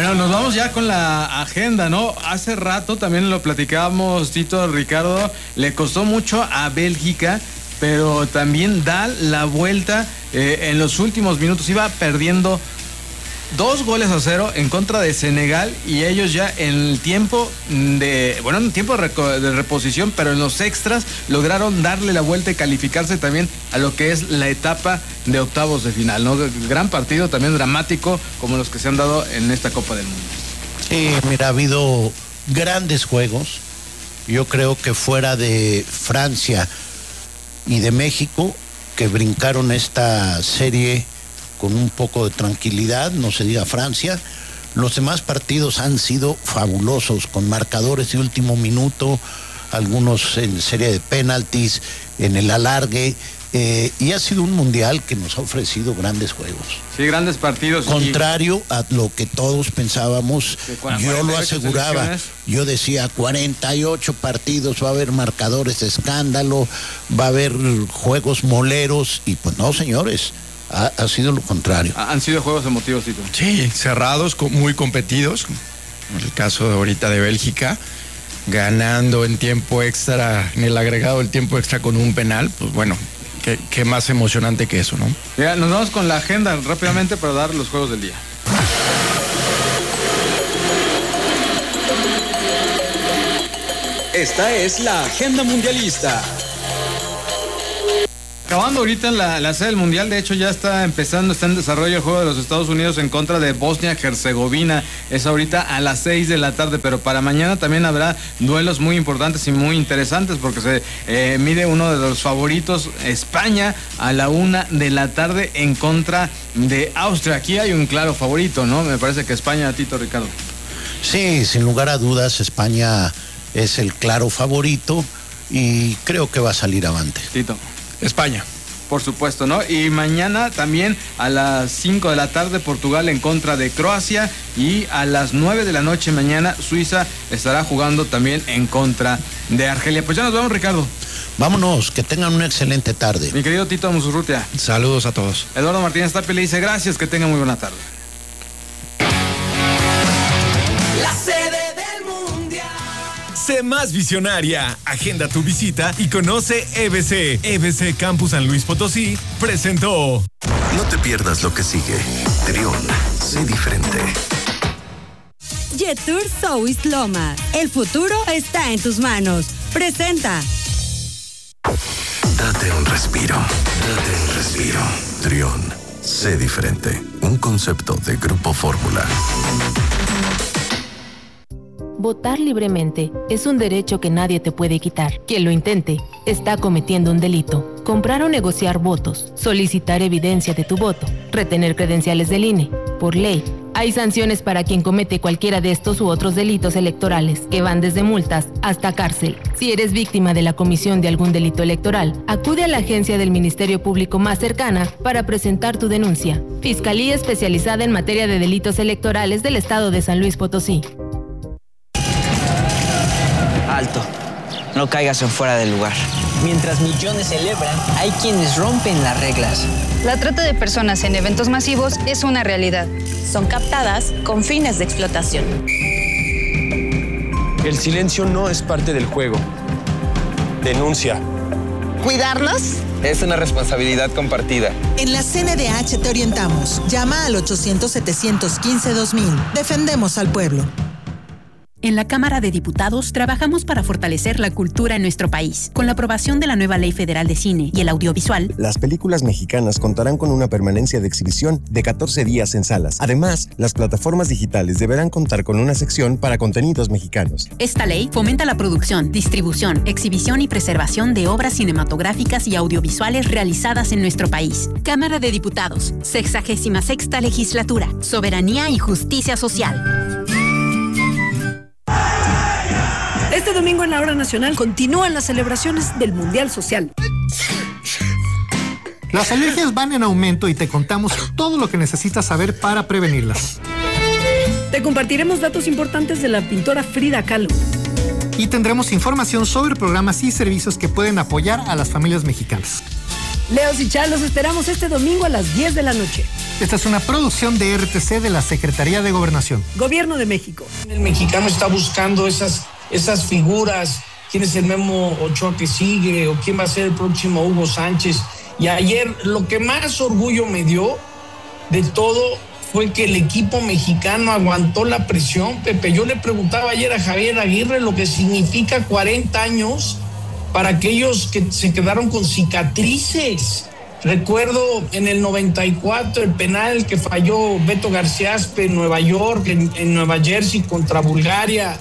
Bueno, nos vamos ya con la agenda, ¿no? Hace rato también lo platicábamos, Tito, Ricardo, le costó mucho a Bélgica, pero también da la vuelta en los últimos minutos. Iba perdiendo 2-0 en contra de Senegal y ellos ya en el tiempo de reposición, pero en los extras lograron darle la vuelta y calificarse también a lo que es la etapa de octavos de final, ¿no? Gran partido, también dramático, como los que se han dado en esta Copa del Mundo. Sí, mira, ha habido grandes juegos. Yo creo que fuera de Francia y de México, que brincaron esta serie con un poco de tranquilidad, no se diga Francia, los demás partidos han sido fabulosos, con marcadores de último minuto, algunos en serie de penaltis, en el alargue, y ha sido un mundial que nos ha ofrecido grandes juegos. Sí, grandes partidos. Contrario a lo que todos pensábamos, yo lo aseguraba, yo decía 48 partidos, va a haber marcadores de escándalo, va a haber juegos moleros, y pues no, señores. Ha sido lo contrario. Han sido juegos emotivos, Tito. Sí, cerrados, muy competidos. En el caso de ahorita de Bélgica, ganando en tiempo extra, en el agregado del tiempo extra con un penal, pues bueno, qué más emocionante que eso, ¿no? Mira, nos vamos con la agenda rápidamente para dar los juegos del día. Esta es la agenda mundialista. Acabando ahorita la sede del Mundial, de hecho ya está en desarrollo el juego de los Estados Unidos en contra de Bosnia-Herzegovina. Es ahorita a las 6 de la tarde, pero para mañana también habrá duelos muy importantes y muy interesantes porque se mide uno de los favoritos, España, a la 1 de la tarde en contra de Austria. Aquí hay un claro favorito, ¿no? Me parece que España, Tito, Ricardo. Sí, sin lugar a dudas, España es el claro favorito y creo que va a salir avante. Tito. España. Por supuesto, ¿no? Y mañana también a las 5 de la tarde Portugal en contra de Croacia y a las 9 de la noche mañana Suiza estará jugando también en contra de Argelia. Pues ya nos vamos, Ricardo. Vámonos, que tengan una excelente tarde. Mi querido Tito Musurrutia. Saludos a todos. Eduardo Martínez Tapia le dice gracias, que tengan muy buena tarde. Sé más visionaria. Agenda tu visita y conoce EBC. EBC Campus San Luis Potosí presentó. No te pierdas lo que sigue. Trión, sé diferente. Jetour South Lomas. El futuro está en tus manos. Presenta. Date un respiro. Trión, sé diferente. Un concepto de Grupo Fórmula. Votar libremente es un derecho que nadie te puede quitar. Quien lo intente está cometiendo un delito. Comprar o negociar votos, solicitar evidencia de tu voto, retener credenciales del INE. Por ley, hay sanciones para quien comete cualquiera de estos u otros delitos electorales, que van desde multas hasta cárcel. Si eres víctima de la comisión de algún delito electoral, acude a la agencia del Ministerio Público más cercana para presentar tu denuncia. Fiscalía especializada en materia de delitos electorales del Estado de San Luis Potosí. Alto, no caigas en fuera del lugar. Mientras millones celebran, hay quienes rompen las reglas. La trata de personas en eventos masivos es una realidad. Son captadas con fines de explotación. El silencio no es parte del juego. Denuncia. ¿Cuidarnos? Es una responsabilidad compartida. En la CNDH te orientamos. Llama al 800-715-2000. Defendemos al pueblo. En la Cámara de Diputados trabajamos para fortalecer la cultura en nuestro país. Con la aprobación de la nueva Ley Federal de Cine y el Audiovisual, las películas mexicanas contarán con una permanencia de exhibición de 14 días en salas. Además, las plataformas digitales deberán contar con una sección para contenidos mexicanos. Esta ley fomenta la producción, distribución, exhibición y preservación de obras cinematográficas y audiovisuales realizadas en nuestro país. Cámara de Diputados, 66ª Legislatura, Soberanía y Justicia Social. Este domingo en la Hora Nacional continúan las celebraciones del Mundial Social. Las alergias van en aumento y te contamos todo lo que necesitas saber para prevenirlas. Te compartiremos datos importantes de la pintora Frida Kahlo. Y tendremos información sobre programas y servicios que pueden apoyar a las familias mexicanas. Leos y Char, los esperamos este domingo a las 10 de la noche. Esta es una producción de RTC de la Secretaría de Gobernación. Gobierno de México. El mexicano está buscando esas figuras. ¿Quién es el Memo Ochoa que sigue? ¿O quién va a ser el próximo Hugo Sánchez? Y ayer lo que más orgullo me dio de todo fue que el equipo mexicano aguantó la presión, Pepe. Yo le preguntaba ayer a Javier Aguirre lo que significa 40 años para aquellos que se quedaron con cicatrices. Recuerdo en el 94 el penal que falló Beto Garciaspe en Nueva York, en Nueva Jersey contra Bulgaria,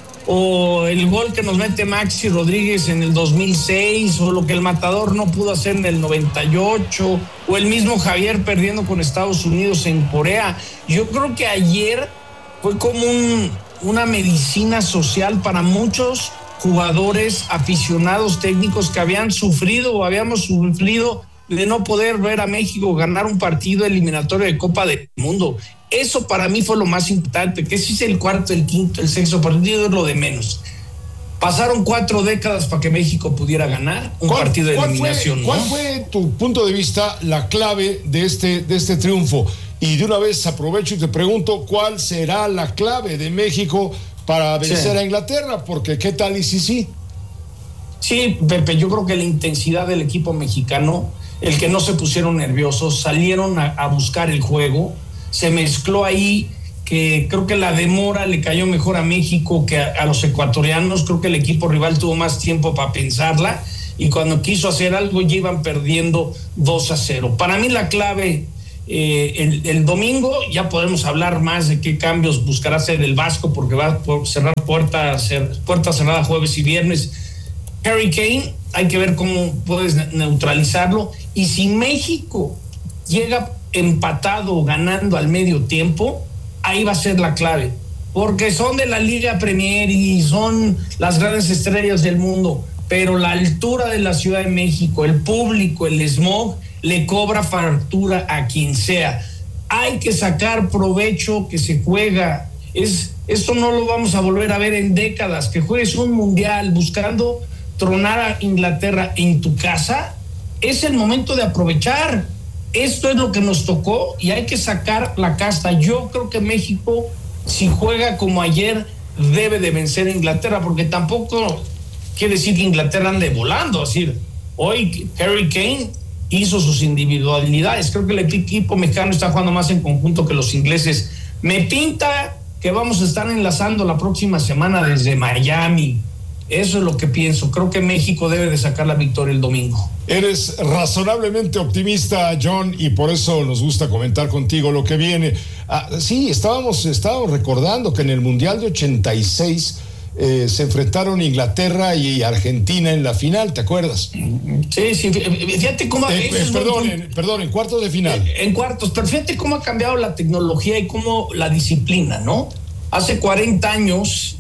o el gol que nos mete Maxi Rodríguez en el 2006, o lo que el Matador no pudo hacer en el 98, o el mismo Javier perdiendo con Estados Unidos en Corea. Yo creo que ayer fue como una medicina social para muchos jugadores, aficionados, técnicos que habían sufrido o habíamos sufrido de no poder ver a México ganar un partido eliminatorio de Copa del Mundo. Eso para mí fue lo más importante, que si es el cuarto, el quinto, el sexto partido es lo de menos. Pasaron 4 décadas para que México pudiera ganar un partido de eliminación. ¿Cuál fue tu punto de vista, la clave de este triunfo? Y de una vez aprovecho y te pregunto, ¿cuál será la clave de México para vencer a Inglaterra? Porque ¿qué tal y sí? Sí, Pepe, yo creo que la intensidad del equipo mexicano, el que no se pusieron nerviosos, salieron a buscar el juego, se mezcló ahí, que creo que la demora le cayó mejor a México que a los ecuatorianos. Creo que el equipo rival tuvo más tiempo para pensarla y cuando quiso hacer algo ya iban perdiendo 2-0. Para mí la clave, el domingo ya podemos hablar más de qué cambios buscará hacer el Vasco, porque va a cerrar puerta cerrada jueves y viernes. Harry Kane, hay que ver cómo puedes neutralizarlo, y si México llega empatado, ganando al medio tiempo, ahí va a ser la clave, porque son de la Liga Premier y son las grandes estrellas del mundo, pero la altura de la Ciudad de México, el público, el smog, le cobra factura a quien sea. Hay que sacar provecho que se juega. Esto no lo vamos a volver a ver en décadas, que juegues un mundial buscando tronar a Inglaterra en tu casa. Es el momento de aprovechar. Esto es lo que nos tocó y hay que sacar la casta. Yo creo que México, si juega como ayer, debe de vencer a Inglaterra, porque tampoco quiere decir que Inglaterra ande volando. Es decir, hoy Harry Kane hizo sus individualidades. Creo que el equipo mexicano está jugando más en conjunto que los ingleses. Me pinta que vamos a estar enlazando la próxima semana desde Miami. Eso es lo que pienso. Creo que México debe de sacar la victoria el domingo. Eres razonablemente optimista, John, y por eso nos gusta comentar contigo lo que viene. Sí, estábamos recordando que en el Mundial de 86 se enfrentaron Inglaterra y Argentina en la final, ¿te acuerdas? Sí, fíjate cómo... Perdón, en cuartos de final. En cuartos, pero fíjate cómo ha cambiado la tecnología y cómo la disciplina, ¿no? Hace 40 años...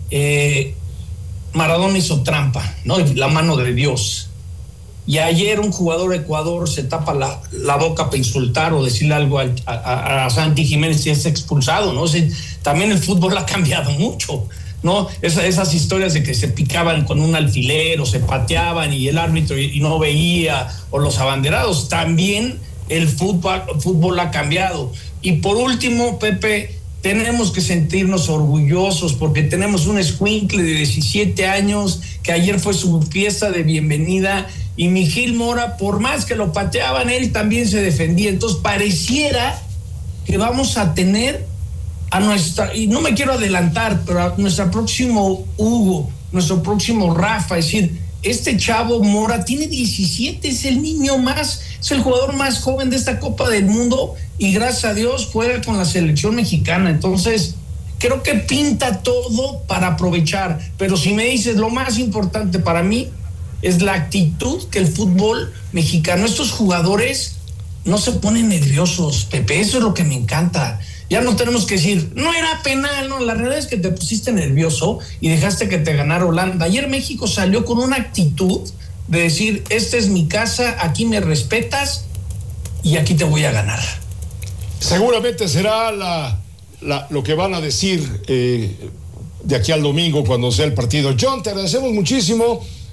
Maradona hizo trampa, ¿no? La mano de Dios. Y ayer un jugador de Ecuador se tapa la boca para insultar o decirle algo a Santi Jiménez y es expulsado, ¿no? O sea, también el fútbol ha cambiado mucho, ¿no? Esas historias de que se picaban con un alfiler o se pateaban y el árbitro y no veía, o los abanderados. También el fútbol ha cambiado. Y por último, Pepe, tenemos que sentirnos orgullosos porque tenemos un escuincle de 17 años que ayer fue su fiesta de bienvenida y Miguel Mora, por más que lo pateaban, él también se defendía. Entonces pareciera que vamos a tener a nuestra, y no me quiero adelantar, pero a nuestro próximo Hugo, nuestro próximo Rafa. Es decir, este chavo Mora tiene 17, es el niño más, es el jugador más joven de esta Copa del Mundo y gracias a Dios juega con la selección mexicana. Entonces creo que pinta todo para aprovechar, pero si me dices lo más importante para mí es la actitud que el fútbol mexicano, estos jugadores no se ponen nerviosos, Pepe, eso es lo que me encanta. Ya no tenemos que decir, no era penal, no, la realidad es que te pusiste nervioso y dejaste que te ganara Holanda. Ayer México salió con una actitud de decir, esta es mi casa, aquí me respetas y aquí te voy a ganar. Seguramente será lo que van a decir de aquí al domingo cuando sea el partido. John, te agradecemos muchísimo.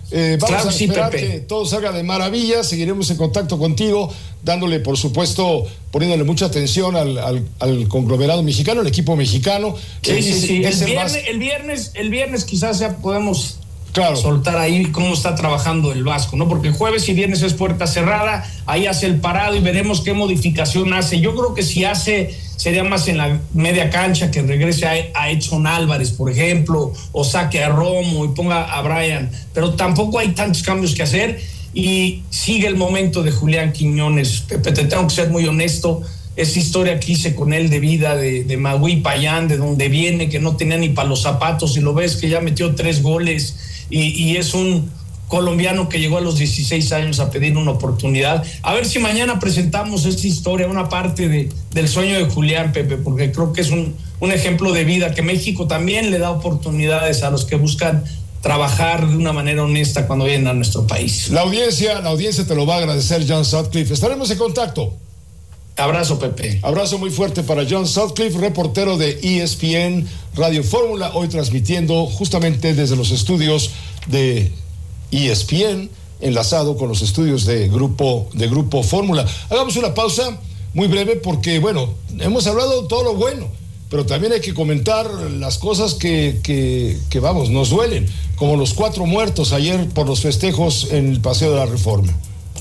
Vamos a esperar que todo salga de maravilla. Seguiremos en contacto contigo, dándole, por supuesto, poniéndole mucha atención al conglomerado mexicano, al equipo mexicano. Sí. El viernes quizás ya podemos soltar ahí cómo está trabajando el Vasco, ¿no? Porque jueves y viernes es puerta cerrada, ahí hace el parado y veremos qué modificación hace. Yo creo que si hace, sería más en la media cancha, que regrese a Edson Álvarez, por ejemplo, o saque a Romo y ponga a Brian, pero tampoco hay tantos cambios que hacer y sigue el momento de Julián Quiñones. Pepe, te tengo que ser muy honesto, esa historia que hice con él de vida de Magui Payán, de donde viene, que no tenía ni para los zapatos, y lo ves que ya metió 3 goles y es un colombiano que llegó a los 16 años a pedir una oportunidad. A ver si mañana presentamos esta historia, una parte del sueño de Julián, Pepe, porque creo que es un ejemplo de vida, que México también le da oportunidades a los que buscan trabajar de una manera honesta cuando vienen a nuestro país. La audiencia te lo va a agradecer, John Sutcliffe. Estaremos en contacto. Abrazo, Pepe. Abrazo muy fuerte para John Sutcliffe, reportero de ESPN Radio Fórmula, hoy transmitiendo justamente desde los estudios de ESPN, enlazado con los estudios de Grupo Fórmula. Hagamos una pausa muy breve porque, bueno, hemos hablado de todo lo bueno, pero también hay que comentar las cosas que vamos, nos duelen, como los 4 muertos ayer por los festejos en el Paseo de la Reforma.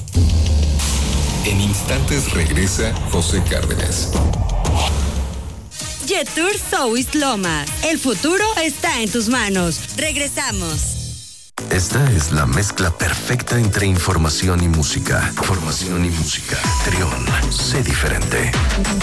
En instantes regresa José Cárdenas. Jetour South Lomas. El futuro está en tus manos. Regresamos. Esta es la mezcla perfecta entre información y música. Formación y música. Trión, sé diferente.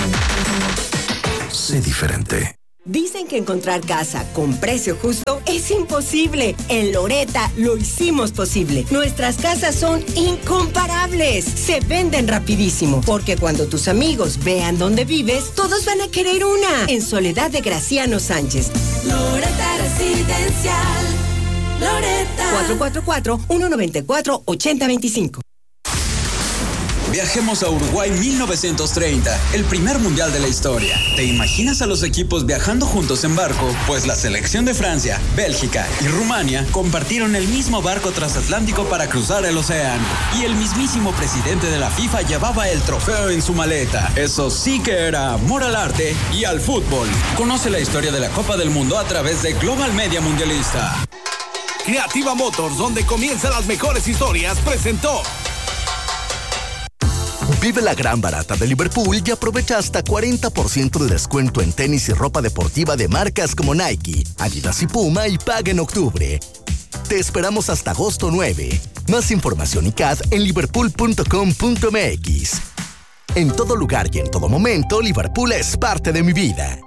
Sé diferente. Dicen que encontrar casa con precio justo es imposible. En Loretta lo hicimos posible. Nuestras casas son incomparables. Se venden rapidísimo. Porque cuando tus amigos vean dónde vives, todos van a querer una. En Soledad de Graciano Sánchez. Loretta Residencial. Loretta. 444-194-8025. Viajemos a Uruguay 1930, el primer mundial de la historia. ¿Te imaginas a los equipos viajando juntos en barco? Pues la selección de Francia, Bélgica y Rumania compartieron el mismo barco transatlántico para cruzar el océano. Y el mismísimo presidente de la FIFA llevaba el trofeo en su maleta. Eso sí que era amor al arte y al fútbol. Conoce la historia de la Copa del Mundo a través de Global Media Mundialista. Creativa Motors, donde comienzan las mejores historias, presentó. Vive la gran barata de Liverpool y aprovecha hasta 40% de descuento en tenis y ropa deportiva de marcas como Nike, Adidas y Puma y paga en octubre. Te esperamos hasta agosto 9. Más información y CAD en liverpool.com.mx. En todo lugar y en todo momento, Liverpool es parte de mi vida.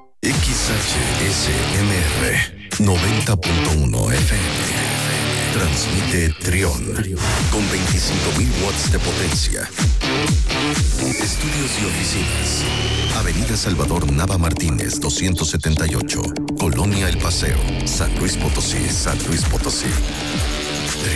XHSMR 90.1 FM. Transmite Trión con 25.000 watts de potencia. Estudios y oficinas. Avenida Salvador Nava Martínez, 278. Colonia El Paseo, San Luis Potosí, San Luis Potosí.